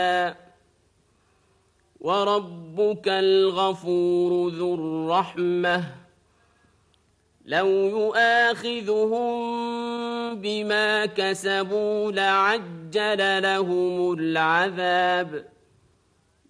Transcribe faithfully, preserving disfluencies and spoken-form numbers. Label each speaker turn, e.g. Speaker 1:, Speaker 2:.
Speaker 1: وربك الغفور ذو الرحمة لو يؤاخذهم بما كسبوا لعجل لهم العذاب